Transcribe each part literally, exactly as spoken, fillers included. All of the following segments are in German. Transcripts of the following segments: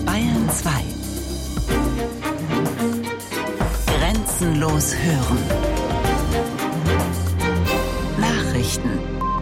Bayern zwei. Grenzenlos hören. Nachrichten.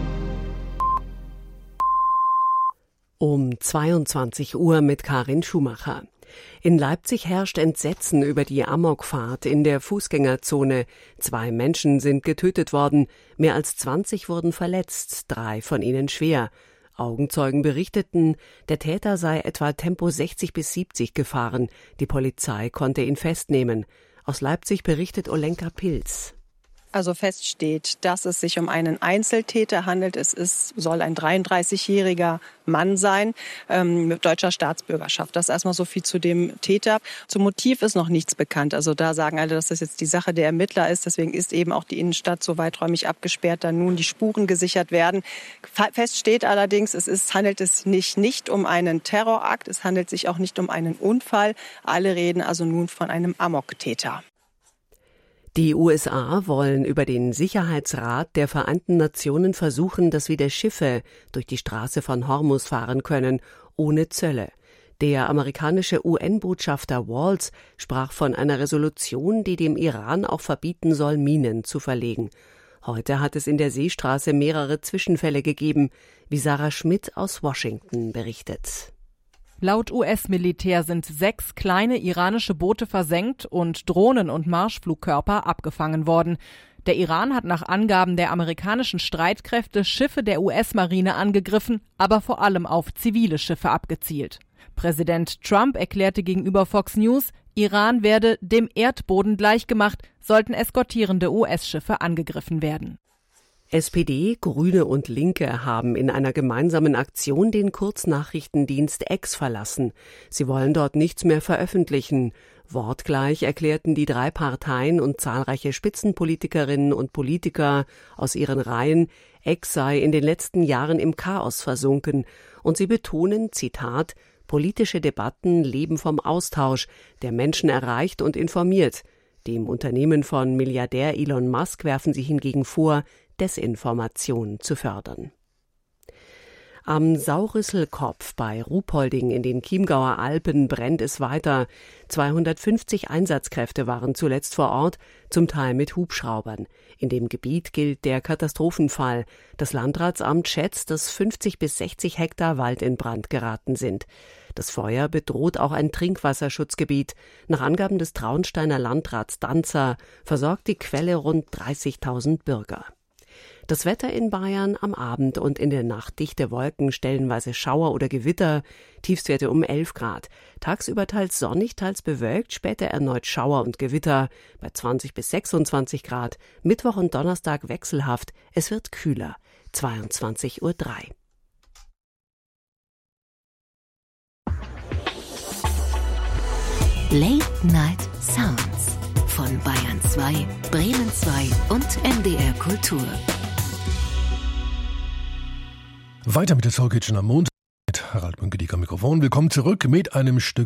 Um zweiundzwanzig Uhr mit Karin Schumacher. In Leipzig herrscht Entsetzen über die Amokfahrt in der Fußgängerzone. Zwei Menschen sind getötet worden, mehr als zwanzig wurden verletzt, drei von ihnen schwer. Augenzeugen berichteten, der Täter sei etwa Tempo sechzig bis siebzig gefahren. Die Polizei konnte ihn festnehmen. Aus Leipzig berichtet Olenka Pilz. Also fest steht, dass es sich um einen Einzeltäter handelt. Es ist, soll ein dreiunddreißigjähriger Mann sein, ähm, mit deutscher Staatsbürgerschaft. Das erstmal so viel zu dem Täter. Zum Motiv ist noch nichts bekannt. Also da sagen alle, dass das jetzt die Sache der Ermittler ist. Deswegen ist eben auch die Innenstadt so weiträumig abgesperrt, da nun die Spuren gesichert werden. Fest steht allerdings, es ist, handelt es nicht, nicht um einen Terrorakt. Es handelt sich auch nicht um einen Unfall. Alle reden also nun von einem Amoktäter. Die U S A wollen über den Sicherheitsrat der Vereinten Nationen versuchen, dass wieder Schiffe durch die Straße von Hormuz fahren können, ohne Zölle. Der amerikanische U N-Botschafter Waltz sprach von einer Resolution, die dem Iran auch verbieten soll, Minen zu verlegen. Heute hat es in der Seestraße mehrere Zwischenfälle gegeben, wie Sarah Schmidt aus Washington berichtet. Laut U S-Militär sind sechs kleine iranische Boote versenkt und Drohnen und Marschflugkörper abgefangen worden. Der Iran hat nach Angaben der amerikanischen Streitkräfte Schiffe der U S-Marine angegriffen, aber vor allem auf zivile Schiffe abgezielt. Präsident Trump erklärte gegenüber Fox News, Iran werde dem Erdboden gleichgemacht, sollten eskortierende U S-Schiffe angegriffen werden. S P D, Grüne und Linke haben in einer gemeinsamen Aktion den Kurznachrichtendienst X verlassen. Sie wollen dort nichts mehr veröffentlichen. Wortgleich erklärten die drei Parteien und zahlreiche Spitzenpolitikerinnen und Politiker aus ihren Reihen, X sei in den letzten Jahren im Chaos versunken. Und sie betonen, Zitat, politische Debatten leben vom Austausch, der Menschen erreicht und informiert. Dem Unternehmen von Milliardär Elon Musk werfen sie hingegen vor, Desinformation zu fördern. Am Saurüsselkopf bei Ruhpolding in den Chiemgauer Alpen brennt es weiter. zweihundertfünfzig Einsatzkräfte waren zuletzt vor Ort, zum Teil mit Hubschraubern. In dem Gebiet gilt der Katastrophenfall. Das Landratsamt schätzt, dass fünfzig bis sechzig Hektar Wald in Brand geraten sind. Das Feuer bedroht auch ein Trinkwasserschutzgebiet. Nach Angaben des Traunsteiner Landrats Danzer versorgt die Quelle rund dreißigtausend Bürger. Das Wetter in Bayern am Abend und in der Nacht dichte Wolken, stellenweise Schauer oder Gewitter, Tiefstwerte um elf Grad. Tagsüber teils sonnig, teils bewölkt, später erneut Schauer und Gewitter bei zwanzig bis sechsundzwanzig Grad. Mittwoch und Donnerstag wechselhaft, es wird kühler, zweiundzwanzig Uhr drei. Late Night Sounds von Bayern zwei, Bremen zwei und M D R Kultur. Weiter mit der Soul Kitchen am Montag mit Harald Münke-Dieck am Mikrofon. Willkommen zurück mit einem Stück